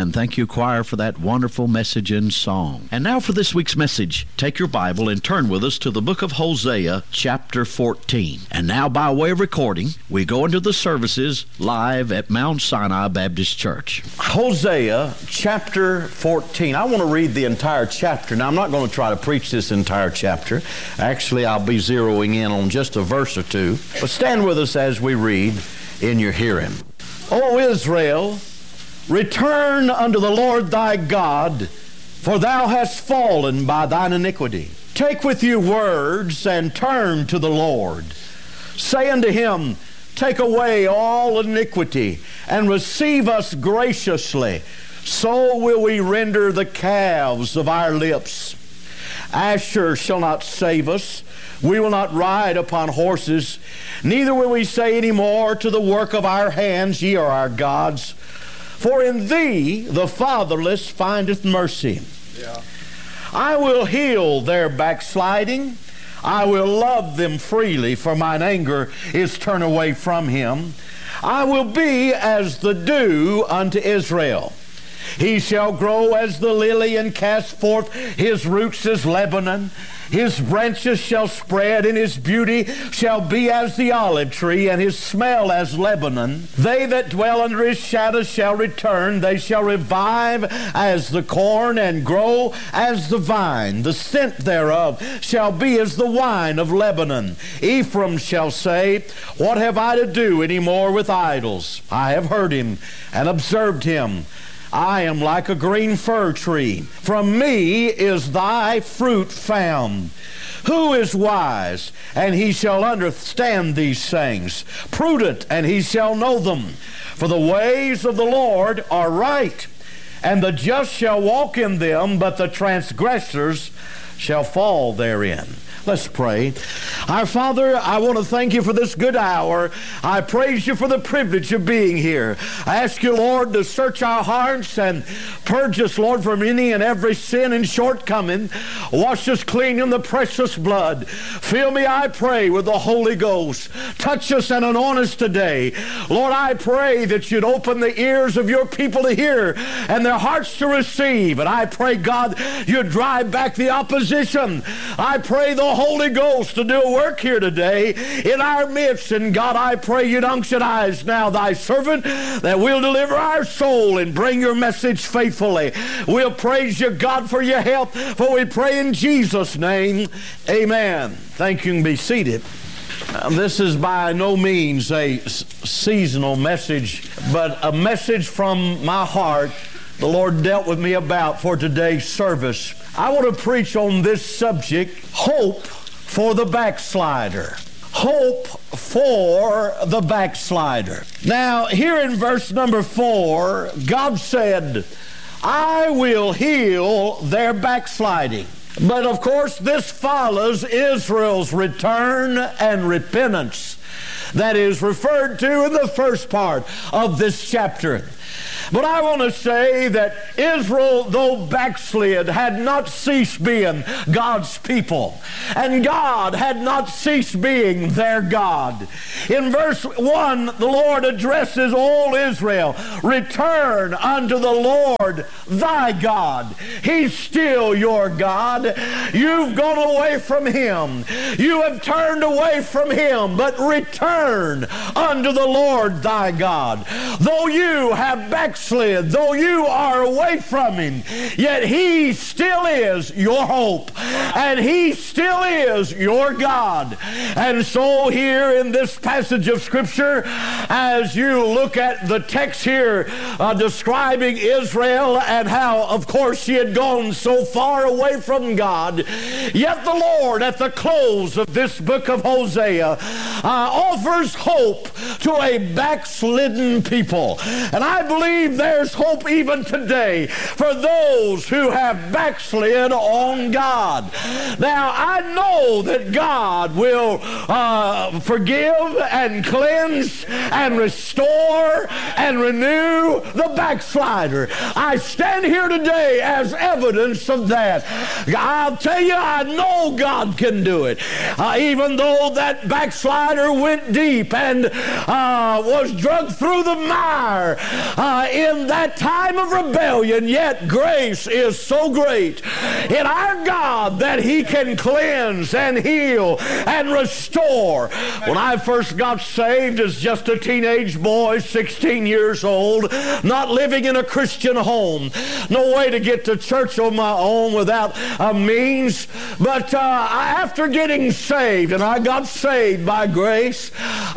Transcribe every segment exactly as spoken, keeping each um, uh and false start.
Amen. Thank you, choir, for that wonderful message and song. And now for this week's message. Take your Bible and turn with us to the book of Hosea, chapter fourteen. And now, by way of recording, we go into the services live at Mount Sinai Baptist Church. Hosea, chapter fourteen. I want to read the entire chapter. Now, I'm not going to try to preach this entire chapter. Actually, I'll be zeroing in on just a verse or two. But stand with us as we read in your hearing. O Israel, return unto the Lord thy God, for thou hast fallen by thine iniquity. Take with you words and turn to the Lord. Say unto him, take away all iniquity and receive us graciously. So will we render the calves of our lips. Asher shall not save us. We will not ride upon horses, neither will we say any more to the work of our hands, ye are our gods. For in thee the fatherless findeth mercy. Yeah. I will heal their backsliding. I will love them freely, for mine anger is turned away from him. I will be as the dew unto Israel. He shall grow as the lily and cast forth his roots as Lebanon. His branches shall spread, and his beauty shall be as the olive tree, and his smell as Lebanon. They that dwell under his shadow shall return. They shall revive as the corn, and grow as the vine. The scent thereof shall be as the wine of Lebanon. Ephraim shall say, what have I to do any more with idols? I have heard him and observed him. I am like a green fir tree. From me is thy fruit found. Who is wise, and he shall understand these things? Prudent, and he shall know them. For the ways of the Lord are right, and the just shall walk in them, but the transgressors shall fall therein. Let's pray. Our Father, I want to thank you for this good hour. I praise you for the privilege of being here. I ask you, Lord, to search our hearts and purge us, Lord, from any and every sin and shortcoming. Wash us clean in the precious blood. Fill me, I pray, with the Holy Ghost. Touch us and anoint us today. Lord, I pray that you'd open the ears of your people to hear and their hearts to receive. And I pray, God, you'd drive back the opposition. I pray the Holy Ghost to do a work here today in our midst. And God, I pray you'd unctionize now thy servant, that we'll deliver our soul and bring your message faithfully. We'll praise you, God, for your help, for we pray in Jesus' name. Amen. Thank you, and be seated. Uh, this is by no means a s- seasonal message, but a message from my heart the Lord dealt with me about for today's service. I want to preach on this subject, hope for the backslider. Hope for the backslider. Now, here in verse number four, God said, I will heal their backsliding. But of course, this follows Israel's return and repentance that is referred to in the first part of this chapter. But I want to say that Israel, though backslid, had not ceased being God's people. And God had not ceased being their God. In verse one, the Lord addresses all Israel. Return unto the Lord thy God. He's still your God. You've gone away from him. You have turned away from him. But return unto the Lord thy God. Though you have backslid, though you are away from him, yet he still is your hope, and he still is your God. And so here in this passage of Scripture, as you look at the text here uh, describing Israel and how, of course, she had gone so far away from God, yet the Lord, at the close of this book of Hosea, uh, offers hope to a backslidden people. And I believe there's hope even today for those who have backslid on God. Now, I know that God will uh, forgive and cleanse and restore and renew the backslider. I stand here today as evidence of that. I'll tell you, I know God can do it. Uh, even though that backslider went deep and uh, was dragged through the mire uh, in that time of rebellion, yet grace is so great in our God that He can cleanse and heal and restore. When I first got saved as just a teenage boy, sixteen years old, not living in a Christian home, no way to get to church on my own without a means, but uh, after getting saved, and I got saved by grace, uh,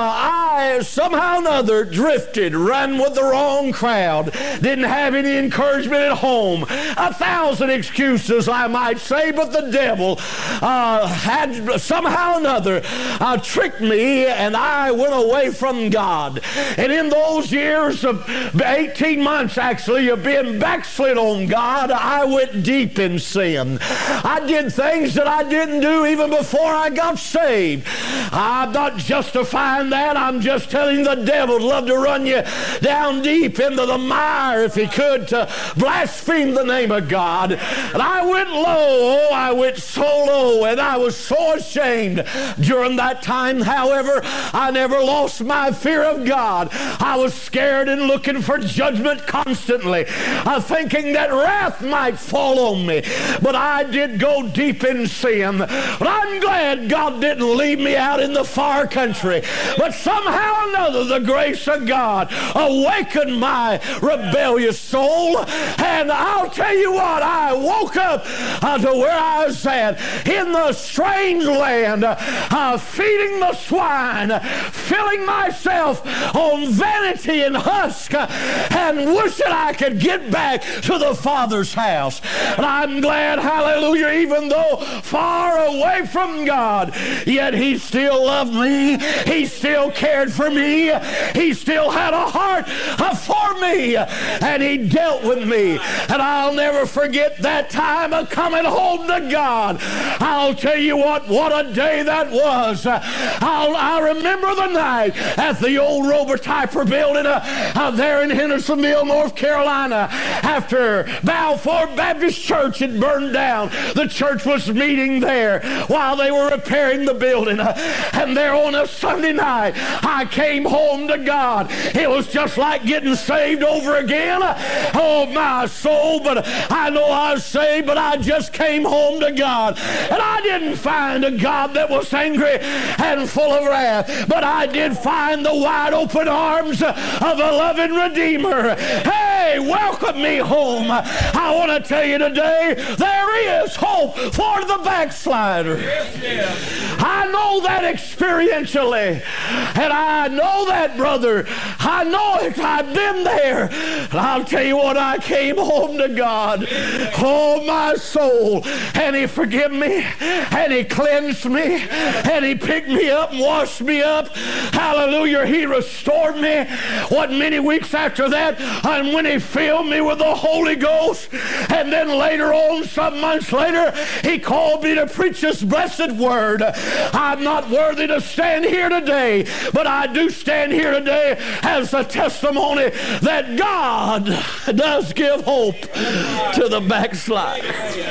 I somehow or another drifted, ran with the wrong crowd, didn't have any encouragement at home, a thousand excuses I might say, but the devil uh, had somehow or another uh, tricked me, and I went away from God. And in those years of eighteen months actually of being backslid on God, I went deep in sin. I did things that I didn't do even before I got saved. I'm not justifying that. I'm just telling the devil would love to run you down deep into the mire if he could, to blaspheme the name of God. And I went low. Oh, I went so low, and I was so ashamed. During that time, however, I never lost my fear of God. I was scared and looking for judgment constantly, uh, thinking that wrath might fall on me. But I did go deep in sin. But I'm glad God didn't leave me out in the far country. But somehow or another, the grace of God awakened my rebellious soul. And I'll tell you what, I woke up uh, to where I was at in the strange land, uh, feeding the swine, filling myself on vanity and husk, uh, and wishing I could get back to the Father's house. And I'm glad, hallelujah, even though far away from God, yet He still loved me. He still cared for me. He still had a heart uh, for me, and He dealt with me. And I'll never forget that time of coming home to God. I'll tell you what, what a day that was. Uh, I'll, I remember the night at the old Robotyper building uh, uh, there in Hendersonville, North Carolina. After Balfour Baptist Church had burned down, the church was meeting there while they were repairing the building. Uh, and there on a Sunday night, I came home to God. It was just like getting saved over again. Oh, my soul, but I know I was saved, but I just came home to God. And I didn't find a God that was angry and full of wrath, but I did find the wide open arms of a loving Redeemer. Hey, welcome me home. I want to tell you today, there is hope for the backslider. Yes, yes. I know that experientially, and I know that, brother. I know it. I've been there. And I'll tell you what, I came home to God. Oh, my soul. And He forgave me, and He cleansed me, and He picked me up and washed me up. Hallelujah. He restored me. What, many weeks after that, and when He filled me with the Holy Ghost, and then later on, some months later, He called me to preach this blessed word. I'm not worthy to stand here today, but I do stand here today as a testimony that God does give hope to the backslider.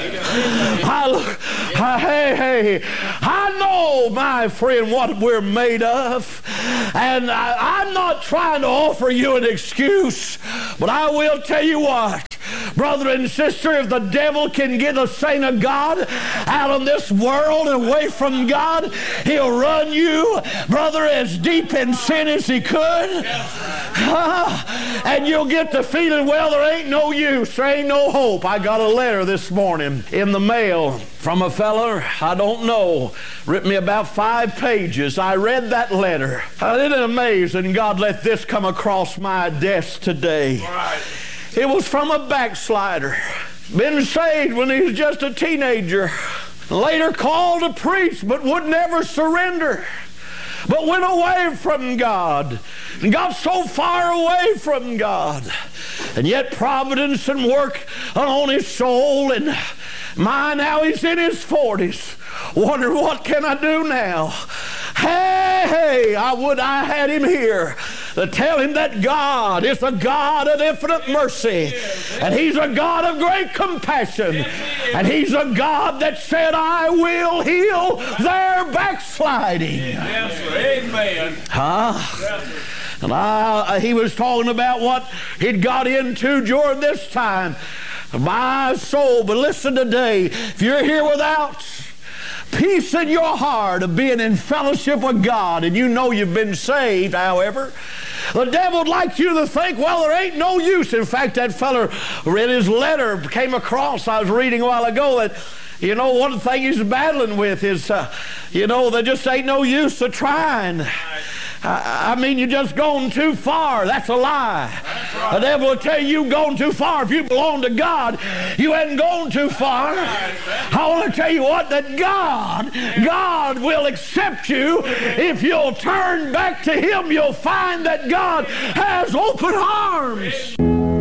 I, I, hey, hey, I know, my friend, what we're made of, and I, I'm not trying to offer you an excuse, but I will tell you what, brother and sister, if the devil can get a saint of God out of this world and away from God, he'll run you, brother, as deep in sin as he could. Uh, and you'll get the feeling, well, there ain't no use, there ain't no hope. I got a letter this morning in the mail from a fella, I don't know, written me about five pages. I read that letter. Isn't it amazing God let this come across my desk today? Right. It was from a backslider. Been saved when he was just a teenager. Later called to preach, but would never surrender. But went away from God. And got so far away from God. And yet providence and work on his soul. And my, now he's in his forties. Wonder what can I do now? Hey, hey, I would I had him here to tell him that God is a God of infinite mercy, and He's a God of great compassion. And He's a God that said, I will heal their backsliding. Yes, sir. Amen. Huh? And I, he was talking about what he'd got into during this time. My soul, but listen today, if you're here without peace in your heart of being in fellowship with God, and you know you've been saved, however, the devil would like you to think, well, there ain't no use. In fact, that feller read his letter, came across, I was reading a while ago, that, you know, one thing he's battling with is, uh, you know, there just ain't no use of trying. I, I mean, you're just going too far. That's a lie. That's right. The devil will tell you you've gone too far. If you belong to God, you hadn't gone too far. I want to tell you what, that God, God will accept you. If you'll turn back to Him, you'll find that God has open arms.